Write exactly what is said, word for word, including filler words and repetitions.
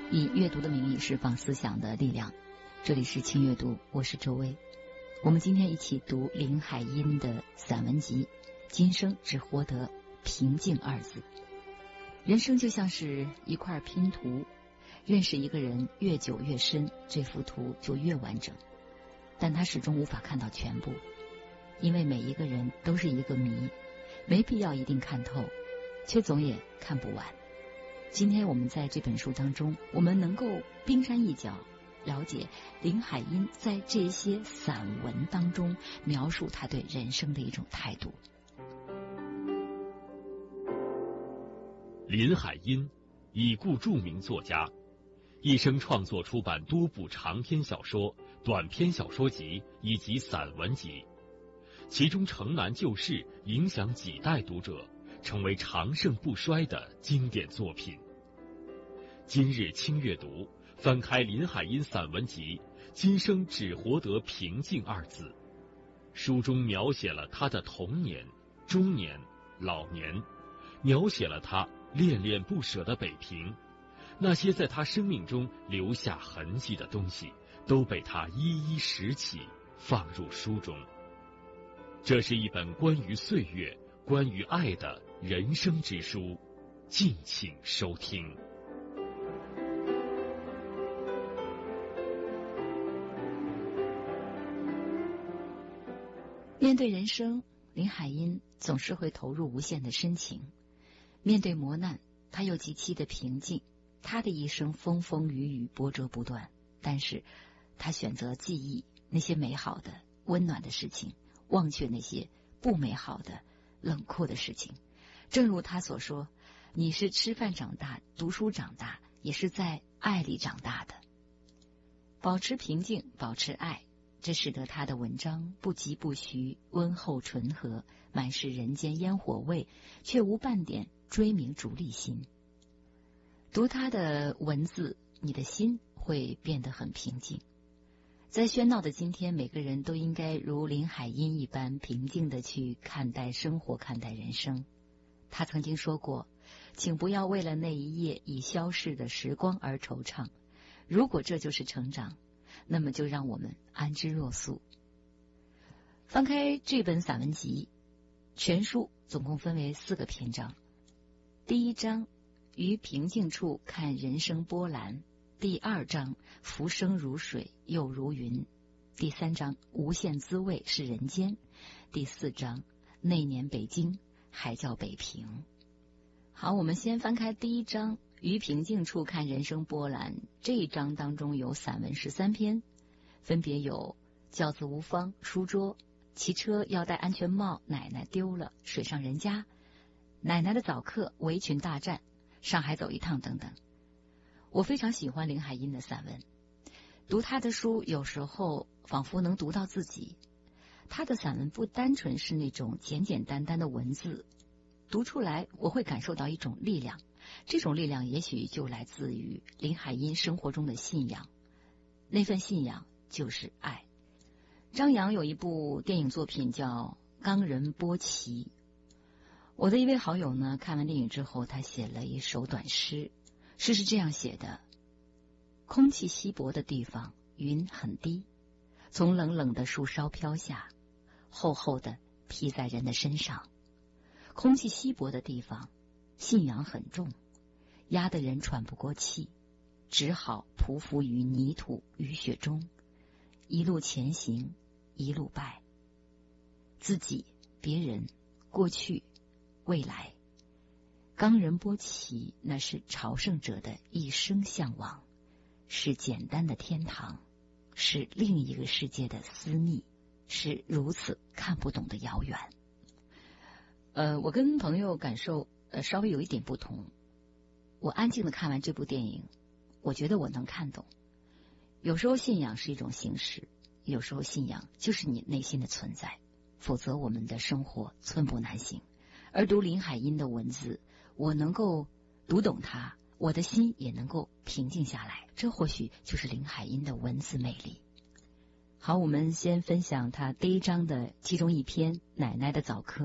以阅读的名义释放思想的力量。这里是轻阅读，我是周薇。我们今天一起读林海音的散文集《今生只活得平静》二字。人生就像是一块拼图，认识一个人越久越深，这幅图就越完整，但他始终无法看到全部，因为每一个人都是一个谜，没必要一定看透，却总也看不完。今天我们在这本书当中，我们能够冰山一角了解林海音在这些散文当中描述他对人生的一种态度。 林海音，已故著名作家，一生创作出版多部长篇小说、短篇小说集以及散文集，其中《城南旧事》影响几代读者，成为长盛不衰的经典作品。今日轻阅读，翻开林海音散文集《今生只活得平静》二字，书中描写了他的童年、中年、老年，描写了他恋恋不舍的北平，那些在他生命中留下痕迹的东西，都被他一一拾起，放入书中。这是一本关于岁月、关于爱的人生之书，敬请收听。 面对人生，林海音总是会投入无限的深情。面对磨难，他又极其的平静。他的一生风风雨雨，波折不断，但是他选择记忆那些美好的、温暖的事情，忘却那些不美好的、冷酷的事情。正如他所说，你是吃饭长大，读书长大，也是在爱里长大的。保持平静，保持爱，这使得他的文章不疾不徐，温厚醇和，满是人间烟火味，却无半点追名逐利心。读他的文字，你的心会变得很平静。在喧闹的今天，每个人都应该如林海音一般平静地去看待生活，看待人生。他曾经说过，请不要为了那一夜已消逝的时光而惆怅，如果这就是成长，那么就让我们安之若素。翻开这本散文集，全书总共分为四个篇章。第一章，于平静处看人生波澜；第二章，浮生如水又如云；第三章，无限滋味是人间；第四章，那年北京还叫北平。好，我们先翻开第一章，于平静处看人生波澜。这一章当中有散文十三篇，分别有教子无方、书桌、骑车要戴安全帽、奶奶丢了、水上人家、奶奶的早课、围裙大战、上海走一趟等等。我非常喜欢林海音的散文，读他的书有时候仿佛能读到自己。他的散文不单纯是那种简简单单的文字，读出来我会感受到一种力量，这种力量也许就来自于林海音生活中的信仰，那份信仰就是爱。张扬有一部电影作品叫《冈仁波齐》，我的一位好友呢，看完电影之后，他写了一首短诗，诗是这样写的：空气稀薄的地方，云很低，从冷冷的树梢飘下，厚厚的披在人的身上。空气稀薄的地方，信仰很重，压得人喘不过气，只好匍匐于泥土雨雪中，一路前行，一路拜。自己、别人、过去、未来，冈仁波齐那是朝圣者的一生向往，是简单的天堂，是另一个世界的私密，是如此看不懂的遥远。呃，我跟朋友感受呃稍微有一点不同。我安静的看完这部电影，我觉得我能看懂。有时候信仰是一种形式，有时候信仰就是你内心的存在，否则我们的生活寸步难行。而读林海音的文字，我能够读懂它，我的心也能够平静下来，这或许就是林海音的文字魅力。好，我们先分享他第一章的其中一篇《奶奶的早课》。